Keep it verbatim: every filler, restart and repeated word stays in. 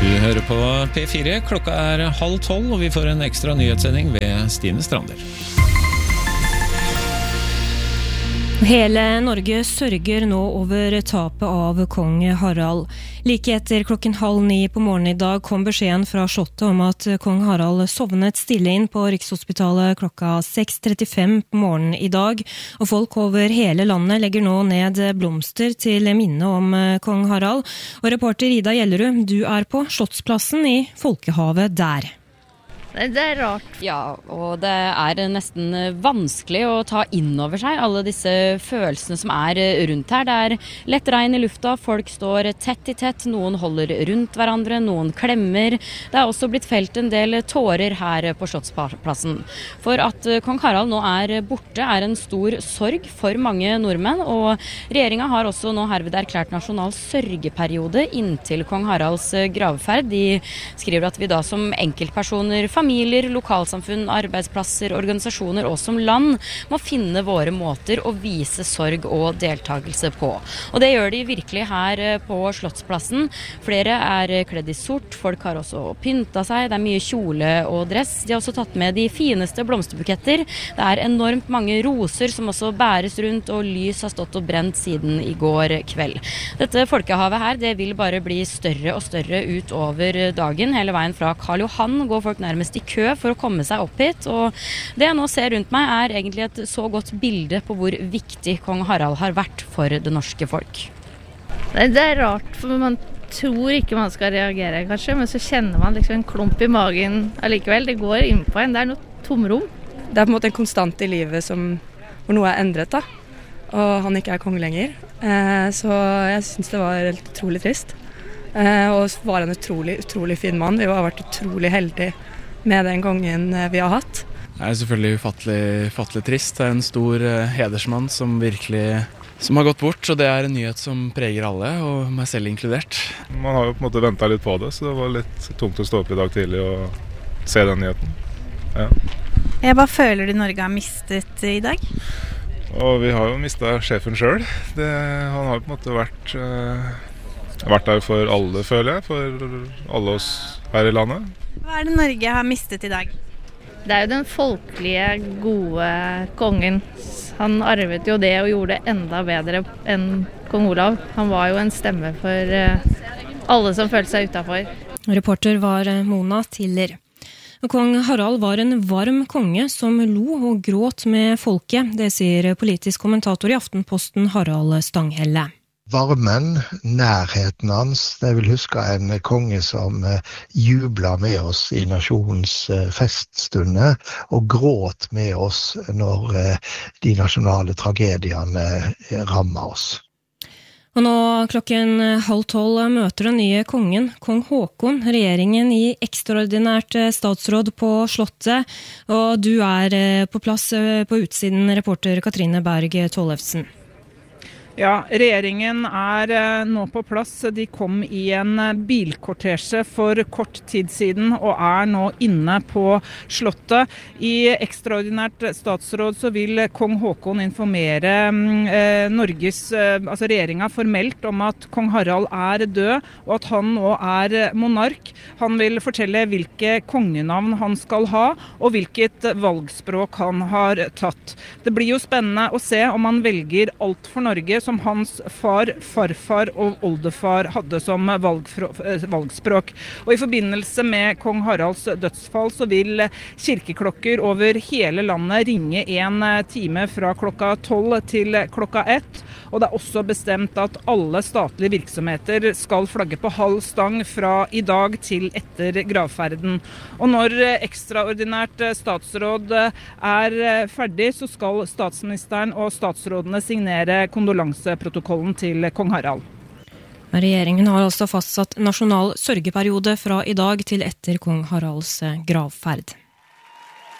Du hører på P fire, klokka er halv tolv, og vi får en ekstra nyhetssending ved Stine Strander. Hele Norge sørger nå over tapet av kong Harald. Like etter klokken halv ni på morgenen i dag kom beskjeden fra Slottet om at kong Harald sovnet stille inn på Rikshospitalet klokka seks trettifem på morgenen i dag, og folk over hele landet legger nå ned blomster til minne om kong Harald. Og reporter Ida Gjellerud, du er på Slottsplassen i Folkehavet der. Det er rart. Ja, og det er nesten vanskelig å ta inn over seg alle disse følelsene som er rundt her. Det er lett regn i lufta, folk står tett i tett, noen holder rundt hverandre, noen klemmer. Det er også blitt felt en del tårer her på Slottsplassen. For at kong Harald nå er borte er en stor sorg for mange nordmenn, og regjeringen har også nå herved erklært nasjonal sørgeperiode inntil kong Haralds gravferd. De skriver at vi da som enkeltpersoner, familier, Familier, lokalsamfunn, arbeidsplasser, organisasjoner og som land må finne våre måter å vise sorg og deltakelse på. Og det gjør de virkelig her på Slottsplassen. Flere er kledd i sort, folk har også pynta seg, det er mye kjole og dress. De har også tatt med de fineste blomsterbuketter. Det er enormt mange roser som også bæres rundt, og lys har stått og brent siden i går kveld. Dette folkehavet her, det vil bare bli større og større utover dagen. Hele veien fra Karl Johan går folk nærmest i kø for å komme seg opp hit, og det jeg nå ser rundt meg er egentlig et så godt bilde på hvor viktig kong Harald har vært for det norske folk. Det er rart, for man tror ikke man skal reagere kanskje, men så kjenner man liksom en klump i magen allikevel. Det går inn på en, det er noe tomrom. Det er på en måte en konstant i livet som, hvor noe er endret da, og han ikke er konge lenger. Eh, så jeg synes det var helt utrolig trist. Eh, og var en utrolig, utrolig fin mann. Vi har vært utrolig heldige med den kongen vi har hatt. Det er selvfølgelig ufattelig, ufattelig trist. Det er en stor hedersmann som virkelig som har gått bort, og det er en nyhet som preger alle, og meg selv inkludert. Man har jo på en måte ventet litt på det, så det var litt tungt å stå opp i dag tidlig og se den nyheten. Ja. Jeg bare føler du Norge har mistet i dag? Og vi har jo mistet sjefen selv. Det, han har på en måte vært, uh, vært der for alle, føler jeg, for alle oss her i landet. Hva er det Norge har mistet i dag? Det er jo den folkelige, gode kongen. Han arvet jo det og gjorde det enda bedre enn kong Olav. Han var jo en stemme for alle som følte seg utenfor. Reporter var Mona Tiller. Kong Harald var en varm konge som lo og gråt med folket. Det sier politisk kommentator i Aftenposten Harald Stanghelle. Varmen, nærheten hans, det vil huske en konge som jublet med oss i nasjonens feststunder og gråt med oss når de nasjonale tragediene rammer oss. Og nå klokken halv tolv møter den nye kongen, kong Håkon, regjeringen i ekstraordinært statsråd på Slottet, og du er på plass på utsiden, reporter Katrine Berg Tollefsen. Ja, regjeringen er nå på plass. De kom i en bilkortesje for kort tid siden og er nå inne på Slottet. I ekstraordinært statsråd så vil kong Håkon informere eh, Norges, eh, altså regjeringen formelt om at kong Harald er død og at han nå er monark. Han vil fortelle hvilke kongenavn han skal ha og hvilket valgspråk han har tatt. Det blir jo spennende å se om han velger alt for Norge som hans far, farfar og oldefar hadde som valgspråk. Og i forbindelse med kong Haralds dødsfall så vil kirkeklokker over hele landet ringe en time fra klokka tolv til klokka ett. Og det er også bestemt at alle statlige virksomheter skal flagge på halv stang fra i dag til etter gravferden. Og når ekstraordinært statsråd er ferdig, så skal statsministeren og statsrådene signere kondolanseprotokollen til kong Harald. Regjeringen har altså fastsatt nasjonal sørgeperiode fra i dag til etter kong Haralds gravferd.